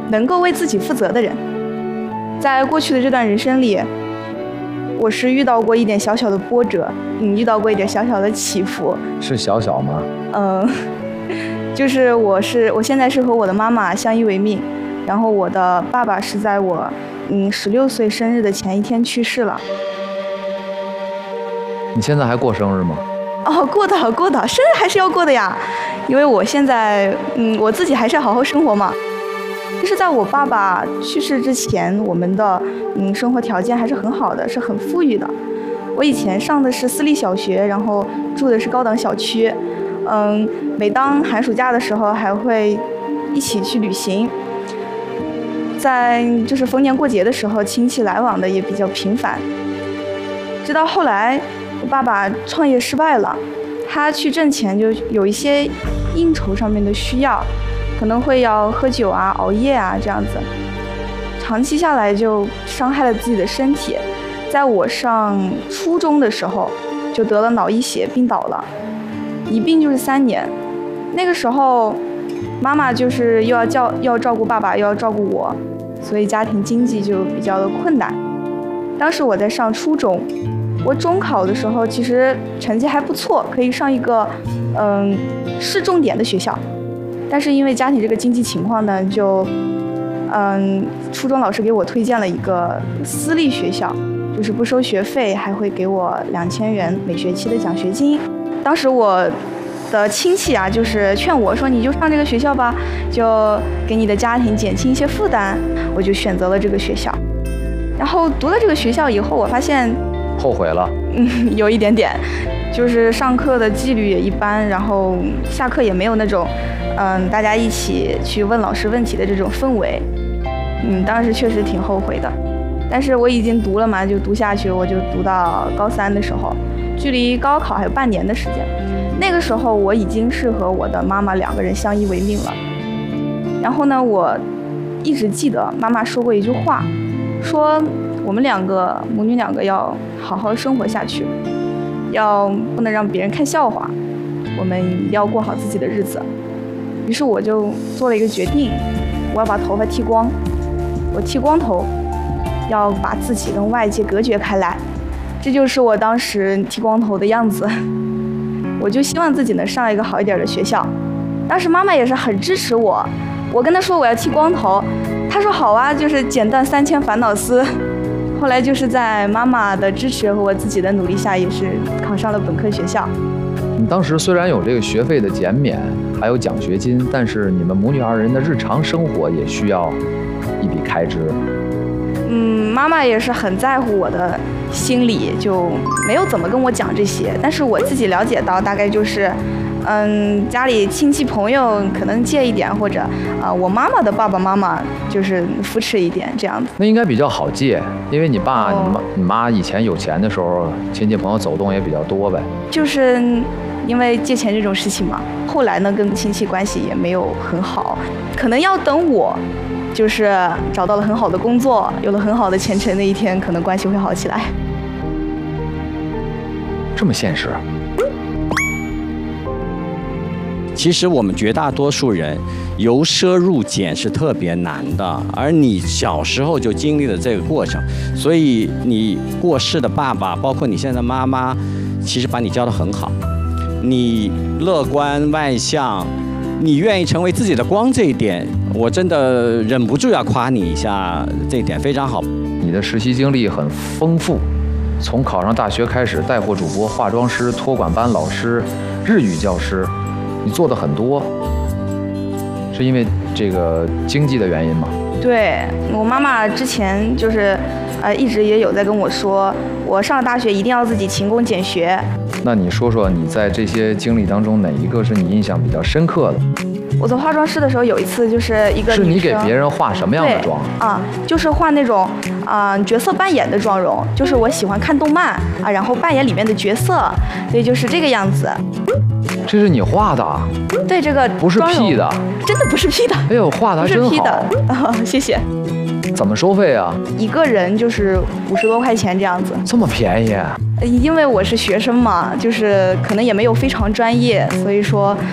能够为自己负责的人。在过去的这段人生里，我是遇到过一点小小的波折，遇到过一点小小的起伏。 是小小吗？ 就是我现在是和我的妈妈相依为命，然后我的爸爸是在我16岁生日的前一天去世了。 你现在还过生日吗？ 哦，过的，生日还是要过的呀，因为我现在我自己还是要好好生活嘛。就是在我爸爸去世之前，我们的生活条件还是很好的，是很富裕的。我以前上的是私立小学，然后住的是高档小区。每当寒暑假的时候，还会一起去旅行。在就是逢年过节的时候，亲戚来往的也比较频繁。直到后来，我爸爸创业失败了，他去挣钱就有一些应酬上面的需要。可能会要喝酒啊、熬夜啊这样子，长期下来就伤害了自己的身体。在我上初中的时候，就得了脑溢血，病倒了，一病就是3年。那个时候，妈妈就是又要照顾爸爸，又要照顾我，所以家庭经济就比较的困难。当时我在上初中，我中考的时候其实成绩还不错，可以上一个市重点的学校。但是因为家庭这个经济情况呢，就初中老师给我推荐了一个私立学校，就是不收学费，还会给我2000元每学期的奖学金。当时我的亲戚啊，就是劝我说，你就上这个学校吧，就给你的家庭减轻一些负担。我就选择了这个学校。然后读了这个学校以后，我发现后悔了。 有一点点，就是上课的纪律也一般，然后下课也没有那种大家一起去问老师问题的这种氛围。当时确实挺后悔的。但是我已经读了嘛，就读下去。我就读到高3的时候，距离高考还有半年的时间。那个时候我已经是和我的妈妈2个人相依为命了。然后呢，我一直记得妈妈说过一句话，说我们母女2个要好好生活下去，不能让别人看笑话，我们一定要过好自己的日子。于是我就做了一个决定，我要把头发剃光，我剃光头，要把自己跟外界隔绝开来。这就是我当时剃光头的样子。我就希望自己能上一个好一点的学校。当时妈妈也是很支持我，我跟她说我要剃光头，她说好啊，就是剪断3000烦恼丝。后来就是在妈妈的支持和我自己的努力下，也是考上了本科学校。 你当时虽然有这个学费的减免，还有奖学金，但是你们母女2人的日常生活也需要一笔开支。 妈妈也是很在乎我的心理，就没有怎么跟我讲这些。但是我自己了解到，大概就是，家里亲戚朋友可能借一点，或者我妈妈的爸爸妈妈就是扶持一点这样子。 那应该比较好借，因为你爸、你妈以前有钱的时候，亲戚朋友走动也比较多呗。 就是因为借钱这种事情嘛，后来呢跟亲戚关系也没有很好，可能要等我就是找到了很好的工作，有了很好的前程那一天，可能关系会好起来。 这么现实。 其实我们绝大多数人由奢入俭是特别难的，而你小时候就经历了这个过程，所以你过世的爸爸，包括你现在的妈妈，其实把你教得很好。你乐观外向，你愿意成为自己的光，这一点我真的忍不住要夸你一下，这一点非常好。 你的实习经历很丰富，从考上大学开始，带货主播、化妆师、托管班老师、日语教师，你做的很多，是因为这个经济的原因吗？ 对，我妈妈之前就是一直也有在跟我说，我上了大学一定要自己勤工俭学。 那你说说你在这些经历当中哪一个是你印象比较深刻的？ 我做化妆师的时候有一次就是一个是你给别人化什么样的妆啊？就是化那种角色扮演的妆容，就是我喜欢看动漫啊，然后扮演里面的角色，所以就是这个样子。 这是你画的？ 对，这个不是 P 的， 真的不是 P 的。 哎呦，画的还真好。 不是 P 的，谢谢。 怎么收费啊？ 一个人就是50多块钱这样子。 这么便宜？ 因为我是学生嘛，就是可能也没有非常专业，所以说